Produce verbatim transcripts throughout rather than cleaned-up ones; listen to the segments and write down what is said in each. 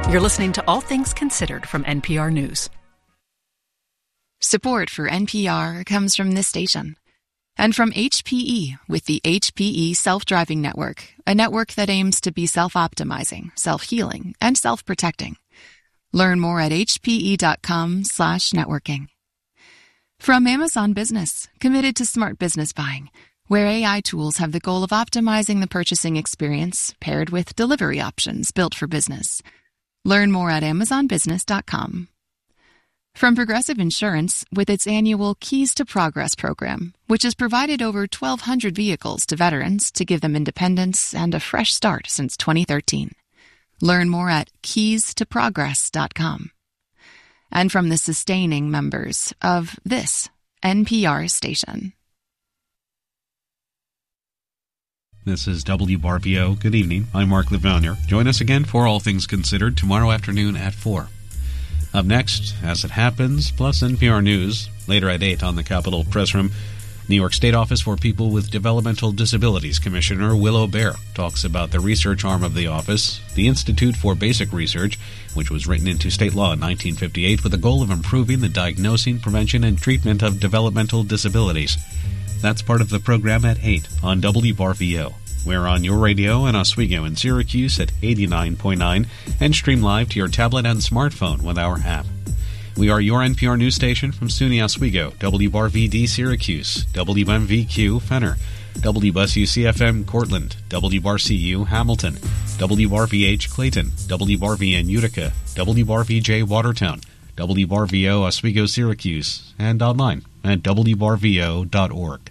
You're listening to All Things Considered from N P R News. Support for N P R comes from this station and from H P E with the H P E Self-Driving Network, a network that aims to be self-optimizing, self-healing, and self-protecting. Learn more at hpe.com slash networking. From Amazon Business, committed to smart business buying, where A I tools have the goal of optimizing the purchasing experience paired with delivery options built for business. Learn more at amazon business dot com. From Progressive Insurance with its annual Keys to Progress program, which has provided over twelve hundred vehicles to veterans to give them independence and a fresh start since twenty thirteen. Learn more at keys to progress dot com. And from the sustaining members of this N P R station. This is W B R V O. Good evening. I'm Mark Levanier. Join us again for All Things Considered tomorrow afternoon at four. Up next, As It Happens, plus N P R News. Later at eight on the Capitol Press Room, New York State Office for People with Developmental Disabilities Commissioner Willow Baer talks about the research arm of the office, the Institute for Basic Research, which was written into state law in nineteen fifty-eight with the goal of improving the diagnosing, prevention, and treatment of developmental disabilities. That's part of the program at eight on W B R V O. We're on your radio in Oswego and Syracuse at eighty-nine point nine and stream live to your tablet and smartphone with our app. We are your N P R news station from SUNY Oswego, W B R V D Syracuse, W M V Q Fenner, W B S U C F M Cortland, W B R C U Hamilton, W B R V H Clayton, W B R V N Utica, W B R V J Watertown, W B R V O Oswego Syracuse, and online at W B R V O dot org.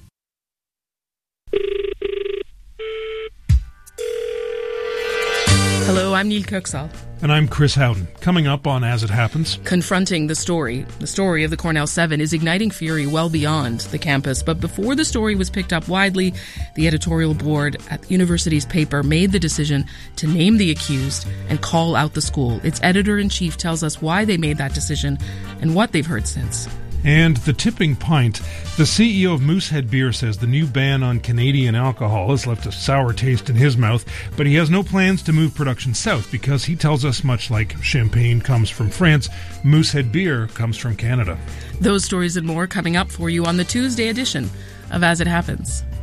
Hello, I'm Neil Kirksall. And I'm Chris Howden. Coming up on As It Happens. Confronting the story. The story of the Cornell Seven is igniting fury well beyond the campus. But before the story was picked up widely, the editorial board at the university's paper made the decision to name the accused and call out the school. Its editor-in-chief tells us why they made that decision and what they've heard since. And the tipping pint. The C E O of Moosehead Beer says the new ban on Canadian alcohol has left a sour taste in his mouth, but he has no plans to move production south because he tells us, much like champagne comes from France, Moosehead Beer comes from Canada. Those stories and more coming up for you on the Tuesday edition of As It Happens.